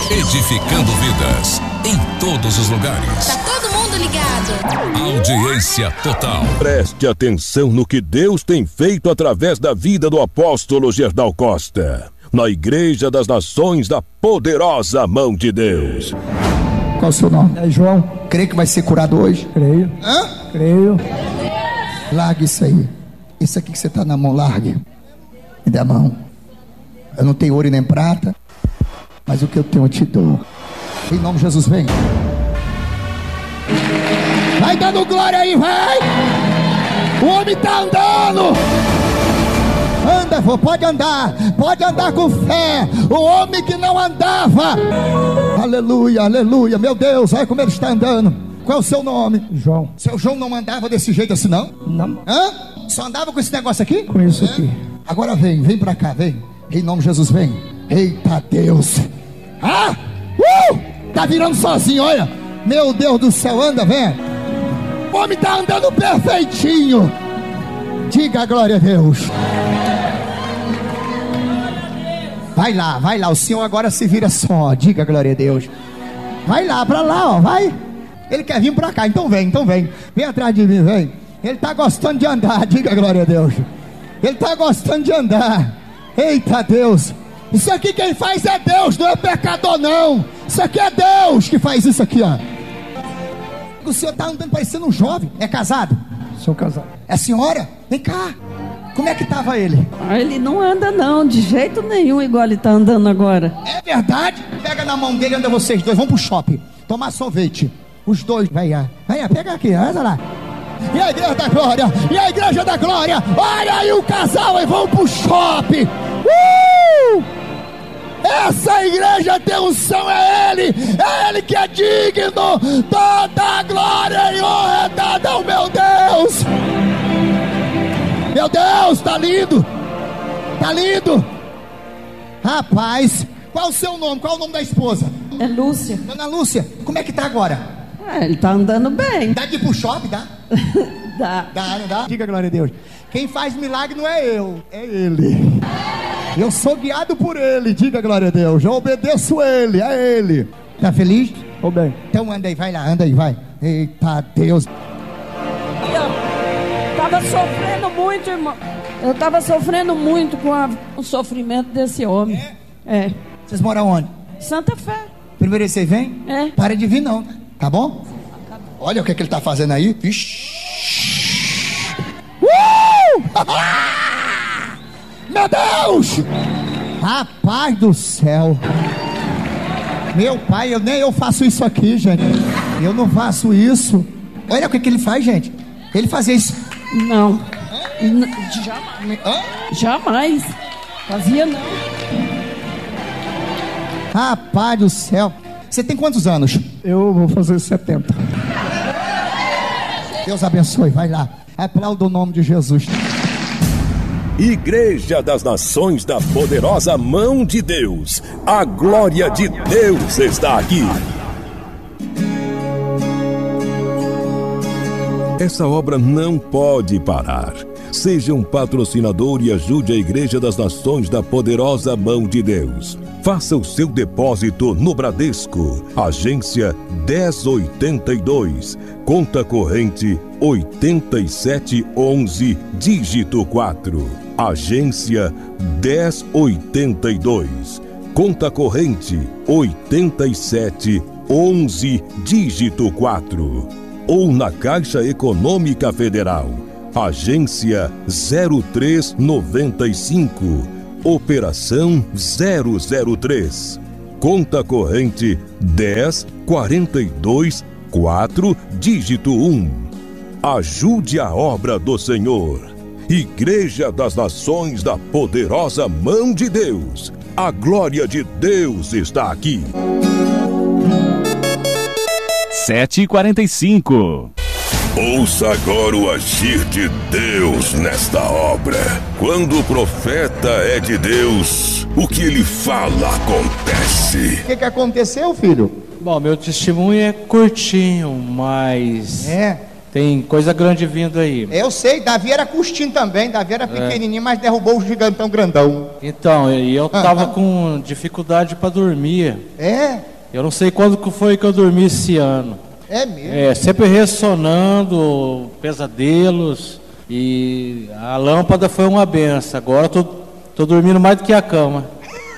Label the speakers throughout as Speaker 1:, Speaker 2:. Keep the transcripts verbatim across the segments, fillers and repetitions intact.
Speaker 1: edificando vidas em todos os lugares.
Speaker 2: Tá todo mundo ligado.
Speaker 1: Audiência total.
Speaker 3: Preste atenção no que Deus tem feito através da vida do apóstolo Gerdau Costa, na Igreja das Nações da Poderosa Mão de Deus.
Speaker 4: Qual o seu nome?
Speaker 5: É João.
Speaker 4: Crê que vai ser curado hoje?
Speaker 5: Creio.
Speaker 4: Hã?
Speaker 5: Creio.
Speaker 4: Largue isso aí. Isso aqui que você tá na mão, largue. Me dê a mão. Eu não tenho ouro e nem prata, mas o que eu tenho eu te dou. Em nome de Jesus, vem. Vai dando glória aí, vai. O homem tá andando. Anda, vô, pode andar. Pode andar com fé. O homem que não andava. Aleluia, aleluia. Meu Deus, olha como ele está andando. Qual é o seu nome?
Speaker 5: João.
Speaker 4: Seu João não andava desse jeito assim, não?
Speaker 5: Não.
Speaker 4: Hã? Só andava com esse negócio aqui?
Speaker 5: Com isso aqui.
Speaker 4: Agora vem, vem pra cá, vem. Em nome de Jesus, vem. Eita Deus. Ah! Uh! Tá virando sozinho, olha. Meu Deus do céu, anda, vem. O homem tá andando perfeitinho. Diga a glória a Deus. Vai lá, vai lá. O Senhor agora se vira só. Diga a glória a Deus. Vai lá, pra lá, ó, vai. Ele quer vir pra cá, então vem, então vem. Vem atrás de mim, vem. Ele tá gostando de andar, diga a glória a Deus. Ele tá gostando de andar. Eita Deus. Isso aqui quem faz é Deus, não é pecador não. Isso aqui é Deus que faz isso aqui, ó. O senhor tá andando parecendo um jovem. É casado?
Speaker 5: Sou casado.
Speaker 4: É senhora? Vem cá. Como é que tava ele?
Speaker 6: Ah, ele não anda não, de jeito nenhum igual ele tá andando agora.
Speaker 4: É verdade? Pega na mão dele, anda vocês dois, vão pro shopping tomar sorvete. Os dois, vai lá. Vai lá, pega aqui, olha lá. E a igreja da glória, e a igreja da glória. Olha aí o casal e vão pro shopping. Uh! Essa igreja tem unção, é Ele. É Ele que é digno. Toda a glória e honra é dada ao meu Deus. Meu Deus, tá lindo. Tá lindo. Rapaz, qual o seu nome? Qual o nome da esposa?
Speaker 6: É Lúcia.
Speaker 4: Dona Lúcia, como é que tá agora?
Speaker 6: Ah, ele tá andando bem.
Speaker 4: Dá de ir pro shopping, dá?
Speaker 6: Dá.
Speaker 4: Dá, não dá? Diga a glória a Deus. Quem faz milagre não é eu, é Ele. Eu sou guiado por Ele, diga a glória a Deus. Eu obedeço Ele, é Ele. Tá feliz?
Speaker 5: Tô bem.
Speaker 4: Então anda aí, vai lá, anda aí, vai. Eita Deus.
Speaker 6: Eu tava sofrendo muito, irmão. Eu tava sofrendo muito com a, o sofrimento desse homem. É? É.
Speaker 4: Vocês moram onde?
Speaker 6: Santa Fé.
Speaker 4: Primeiro você vem?
Speaker 6: É.
Speaker 4: Para de vir não, tá bom? Olha o que, é que ele tá fazendo aí. Ixi. Uh! Meu Deus! Rapaz do céu. Meu pai, eu, nem eu faço isso aqui, gente. Eu não faço isso. Olha o que, que ele faz, gente. Ele fazia isso.
Speaker 6: Não. N- jamais.
Speaker 4: Hã?
Speaker 6: Jamais. Fazia não.
Speaker 4: Rapaz do céu. Você tem quantos anos?
Speaker 5: Eu vou fazer setenta.
Speaker 4: Deus abençoe, vai lá. Aplauda o nome de Jesus.
Speaker 3: Igreja das Nações da Poderosa Mão de Deus. A glória de Deus está aqui. Essa obra não pode parar. Seja um patrocinador e ajude a Igreja das Nações da Poderosa Mão de Deus. Faça o seu depósito no Bradesco, agência dez oitenta e dois, conta corrente oitenta e sete onze, dígito quatro. Agência dez oitenta e dois, conta corrente oitenta e sete onze, dígito quatro. Ou na Caixa Econômica Federal, agência zero três noventa e cinco, operação zero zero três, conta corrente dez quarenta e dois quatro, dígito um. Ajude a obra do Senhor. Igreja das Nações da Poderosa Mão de Deus. A glória de Deus está aqui.
Speaker 7: sete e quarenta e cinco.
Speaker 3: Ouça agora o agir de Deus nesta obra. Quando o profeta é de Deus, o que ele fala acontece.
Speaker 4: O que, que aconteceu, filho?
Speaker 8: Bom, meu testemunho é curtinho, mas...
Speaker 4: É,
Speaker 8: tem coisa grande vindo aí.
Speaker 4: Eu sei, Davi era custinho também, Davi era pequenininho, é. mas derrubou o gigantão grandão.
Speaker 8: Então, e eu tava ah, com dificuldade para dormir.
Speaker 4: É?
Speaker 8: Eu não sei quando que foi que eu dormi esse ano.
Speaker 4: É mesmo?
Speaker 8: É, sempre ressonando, pesadelos, e a lâmpada foi uma benção. Agora eu tô, tô dormindo mais do que a cama.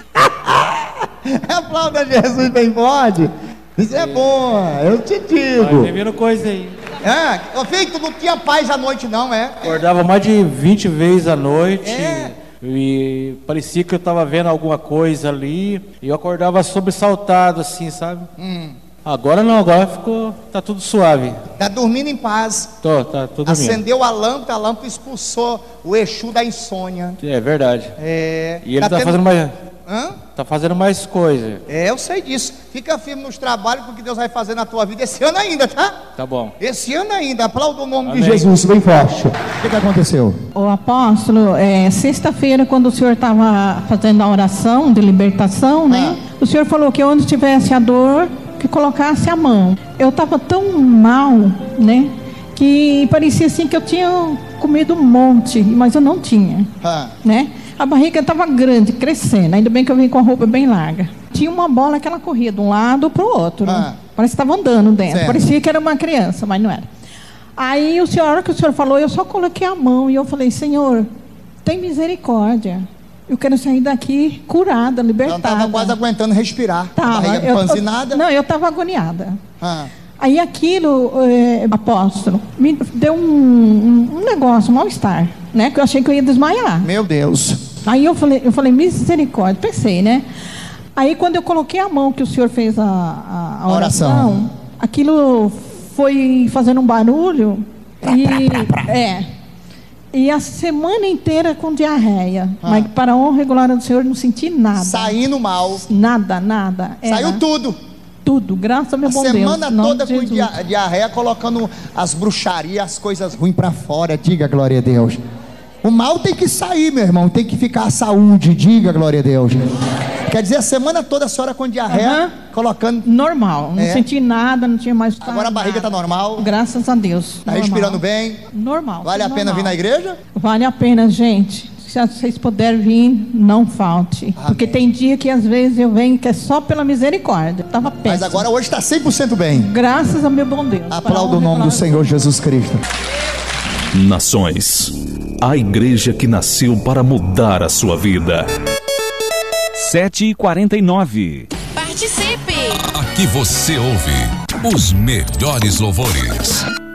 Speaker 4: Aplauda Jesus bem forte. Isso é bom, eu te digo.
Speaker 8: Vai vindo coisa aí.
Speaker 4: É, eu vi que tu não tinha paz à noite não, é?
Speaker 8: Acordava mais de vinte vezes à noite.
Speaker 4: É.
Speaker 8: E parecia que eu estava vendo alguma coisa ali. E eu acordava sobressaltado assim, sabe? Hum. Agora não, agora ficou, tá tudo suave.
Speaker 4: Tá dormindo em paz.
Speaker 8: Tô, tá tudo dormindo.
Speaker 4: Acendeu a lâmpada, a lâmpada expulsou o Exu da insônia.
Speaker 8: É verdade.
Speaker 4: É.
Speaker 8: E ele tá,
Speaker 4: tá tendo...
Speaker 8: fazendo mais...
Speaker 4: Hã?
Speaker 8: Tá fazendo mais coisa.
Speaker 4: É, eu sei disso. Fica firme nos trabalhos, porque Deus vai fazer na tua vida esse ano ainda, tá?
Speaker 8: Tá bom.
Speaker 4: Esse ano ainda. Aplauda o nome
Speaker 8: Amém.
Speaker 4: de Jesus bem forte. O que, que aconteceu?
Speaker 9: O apóstolo, é, sexta-feira, quando o senhor estava fazendo a oração de libertação, né? Ah. O senhor falou que onde tivesse a dor, que colocasse a mão. Eu estava tão mal, né? Que parecia assim que eu tinha comido um monte, mas eu não tinha, ah. né? A barriga estava grande, crescendo. Ainda bem que eu vim com a roupa bem larga. Tinha uma bola que ela corria de um lado para o outro. Ah. Né? Parece que estava andando dentro. Certo. Parecia que era uma criança, mas não era. Aí, o senhor, a hora que o senhor falou, eu só coloquei a mão. E eu falei, Senhor, tem misericórdia. Eu quero sair daqui curada, libertada.
Speaker 4: Ela estava quase aguentando respirar.
Speaker 9: Tava.
Speaker 4: Barriga
Speaker 9: eu,
Speaker 4: panzinada.
Speaker 9: Eu, não, eu estava agoniada.
Speaker 4: Ah.
Speaker 9: Aí aquilo, é, apóstolo, me deu um, um, um negócio, um mal-estar, né? Que eu achei que eu ia desmaiar.
Speaker 4: Meu Deus.
Speaker 9: Aí eu falei, eu falei, misericórdia, pensei, né? Aí quando eu coloquei a mão que o senhor fez a, a, a oração, oração, aquilo foi fazendo um barulho. Pra, e, pra, pra, pra. É. E a semana inteira com diarreia. Ah. Mas para a honra e glória do Senhor, não senti nada.
Speaker 4: Saindo mal.
Speaker 9: Nada, nada. Era.
Speaker 4: Saiu tudo.
Speaker 9: Tudo, graças a meu bom Deus.
Speaker 4: A semana toda com dia, diarreia, colocando as bruxarias, as coisas ruins para fora. Diga glória a Deus. O mal tem que sair, meu irmão. Tem que ficar a saúde. Diga glória a Deus. Quer dizer, a semana toda a senhora com diarreia, uhum. colocando...
Speaker 9: Normal, não é. senti nada, não tinha mais...
Speaker 4: Agora a barriga está normal.
Speaker 9: Graças a Deus.
Speaker 4: Está respirando bem?
Speaker 9: Normal.
Speaker 4: Vale a
Speaker 9: normal.
Speaker 4: pena vir na igreja?
Speaker 9: Vale a pena, gente. Se vocês puderem vir, não falte. Amém. Porque tem dia que às vezes eu venho que é só pela misericórdia. Estava péssimo.
Speaker 4: Mas agora hoje está cem por cento bem.
Speaker 9: Graças a meu bom Deus.
Speaker 4: Aplauda o nome do Senhor Jesus Cristo.
Speaker 1: Nações, a igreja que nasceu para mudar a sua vida.
Speaker 7: sete e quarenta e nove.
Speaker 2: Participe!
Speaker 1: Aqui você ouve os melhores louvores.